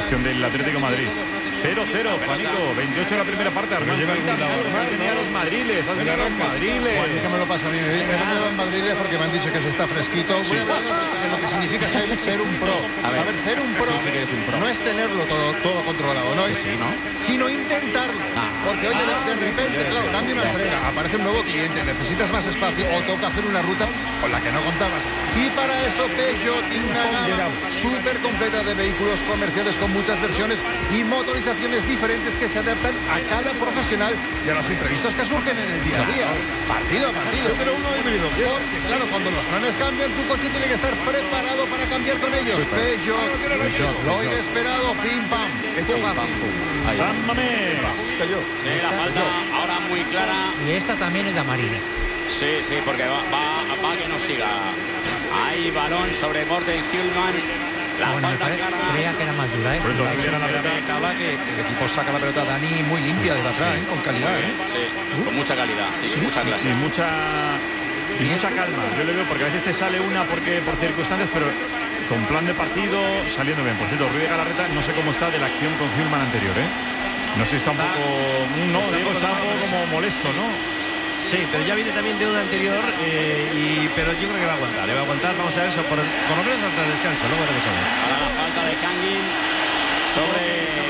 acción del Atlético de Madrid. 0-0, Juanico, 28 en la primera parte. Has venido a los madriles, Juan, ¿qué me lo pasa a mí? He venido a los madriles porque me han dicho que se está fresquito. Voy a hablar de lo que significa ser un pro. A ver, ser un pro, no es tenerlo todo controlado, no es, sino intentarlo. Porque oye, de repente, claro, cambia una entrega, aparece un nuevo cliente, necesitas más espacio o toca hacer una ruta con la que no contabas. Y para eso Peugeot tiene una gama súper completa de vehículos comerciales con muchas versiones y motorizaciones diferentes que se adaptan a cada profesional y a los imprevistos que surgen en el día a día, partido a partido. Pero uno híbrido. Porque claro, cuando los planes cambian, tu coche tiene que estar preparado para cambiar con ellos. Peugeot, lo inesperado, pim pam, hecho fácil. San Mamés. Sí, la falta ahora muy clara. Y esta también es de amarilla. Sí, porque va que no siga. Hay balón sobre Morten Hjulman. La falta clara. Creía que era más dura, ¿eh? Que el equipo saca la pelota Dani muy limpia de atrás, con calidad. Sí, con mucha calidad, con mucha clase. Y mucha calma. Yo le veo porque a veces te sale una por circunstancias, pero con plan de partido saliendo bien. Por cierto, Ruiz de Galarreta no sé cómo está de la acción con Hjulman anterior, ¿eh? No sé si está un poco... No, Diego está un poco como molesto, ¿no? Sí, pero ya viene también de una anterior, pero yo creo que va a aguantar, vamos a ver eso, por lo menos hasta el descanso, luego veremos a ver. Ahora la falta de Kangin sobre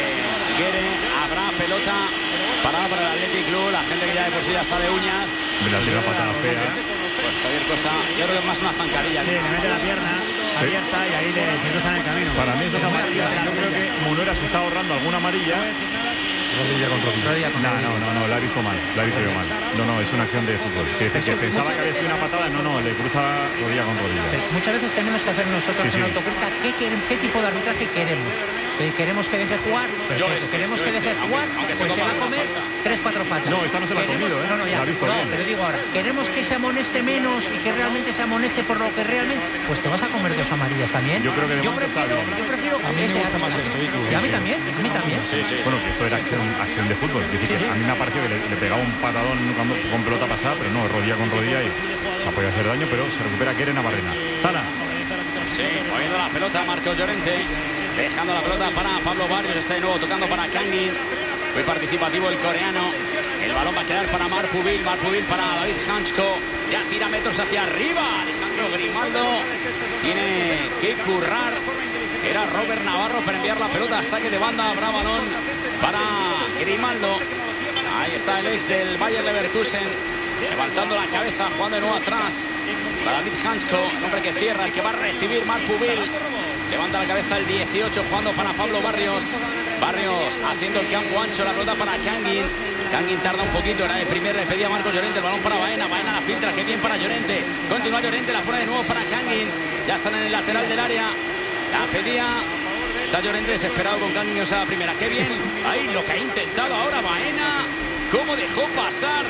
Guere, habrá pelota para el Athletic Club, la gente que ya de por sí ya está de uñas. Me la tira patada fea. Pues cualquier cosa, yo creo que es más una zancadilla. Sí, le mete la pierna abierta y ahí se cruzan el camino. Para mí esa es amarilla. Yo creo que Munuera se está ahorrando alguna amarilla. Rodilla con rodilla. No, la he visto mal. La he visto yo mal. No, es una acción de fútbol. Que pensaba que había sido una patada. No, le cruza rodilla con rodilla. Muchas veces tenemos que hacer nosotros en autocrítica qué tipo de arbitraje queremos. ¿Queremos que deje jugar? ¿Queremos que deje jugar? Pues se va a comer 3-4 faltas. No, esta no se la ha comido, ¿eh? No, ya. La ha visto bien. Pero digo ahora, ¿queremos que se amoneste menos y que realmente se amoneste por lo que realmente? Pues te vas a comer 2 amarillas también. Yo creo que yo prefiero a mí me gusta más esto. Sí, a mí también. Sí. Bueno, que esto era acción de fútbol. Es decir, que a mí me ha parecido que le pegaba un patadón con pelota pasada, pero no, rodilla con rodilla y se ha podido hacer daño, pero se recupera Keren Navarrena. Tala. Sí, moviendo la pelota Marcos Llorente, dejando la pelota para Pablo Barrios, está de nuevo tocando para Kangin. Muy participativo el coreano. El balón va a quedar para Marc Pubil para David Hansko. Ya tira metros hacia arriba. Alejandro Grimaldo tiene que currar. Era Robert Navarro para enviar la pelota a saque de banda. Habrá balón para Grimaldo. Ahí está el ex del Bayer Leverkusen, levantando la cabeza, jugando de nuevo atrás para David Hansko, el hombre que cierra, el que va a recibir Marc Pubil. Levanta la cabeza el 18, jugando para Pablo Barrios. Barrios haciendo el campo ancho, la pelota para Kangin. Kangin tarda un poquito, era de primer, le pedía a Marcos Llorente, el balón para Baena. Baena la filtra, qué bien para Llorente. Continúa Llorente, la pone de nuevo para Kangin. Ya están en el lateral del área. La pedía. Está Llorente desesperado con Kangin, o sea, la primera. Qué bien. Ahí lo que ha intentado ahora Baena. Cómo dejó pasar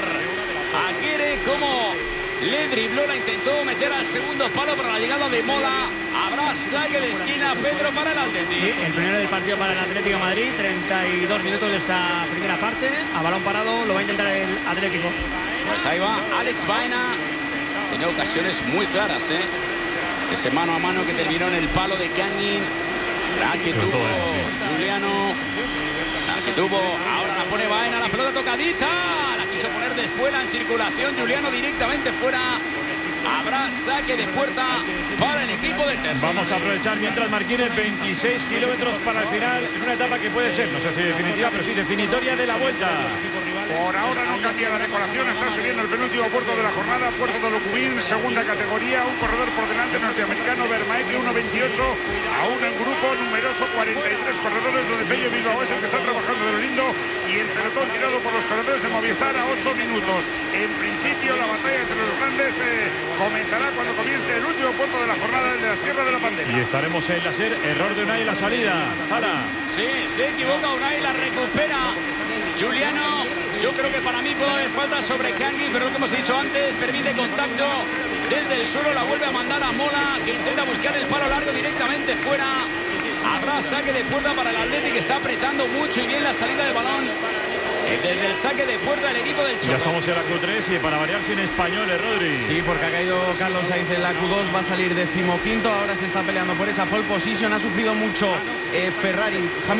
a Guere, cómo le dribló, la intentó meter al segundo palo para la llegada de Mola. Habrá saque de esquina, Pedro, para el Atlético. Sí, el primero del partido para el Atlético de Madrid. 32 minutos de esta primera parte. A balón parado lo va a intentar el Atlético. Pues ahí va Alex Baena. Tiene ocasiones muy claras, ese mano a mano que terminó en el palo de Kangin. La que tuvo Juliano. La que tuvo, ahora la pone Baena, la pelota tocadita. La quiso poner de espuela en circulación. Juliano directamente fuera. Habrá saque de puerta para el equipo de Terzi. Vamos a aprovechar mientras Marquines, 26 kilómetros para el final, en una etapa que puede ser, no sé si definitiva, pero sí definitoria de la Vuelta. Por ahora no cambia la decoración, está subiendo el penúltimo puerto de la jornada, Puerto de Locubín, segunda categoría, un corredor por delante norteamericano, Vermaete, 1.28, aún en grupo numeroso, 43 corredores, donde Pello Bilbao es el que está trabajando de lo lindo, y el pelotón tirado por los corredores de Movistar a 8 minutos. En principio la batalla entre los grandes comenzará cuando comience el último puerto de la jornada, el de la Sierra de la Bandera. Y estaremos en la SER, error de Unai en la salida. ¡Hala! Sí, se equivoca Unai, la recupera Juliano. Yo creo que para mí puede haber falta sobre Kangin, pero lo que hemos dicho antes, permite contacto desde el suelo, la vuelve a mandar a Mola, que intenta buscar el palo largo directamente fuera. Habrá saque de puerta para el Atlético, que está apretando mucho y bien la salida del balón. Desde el saque de puerta del equipo del Choco. Ya estamos en la Q3 y para variar sin españoles, Rodri. Sí, porque ha caído Carlos Sainz en la Q2, va a salir 15º, ahora se está peleando por esa pole position, ha sufrido mucho Ferrari.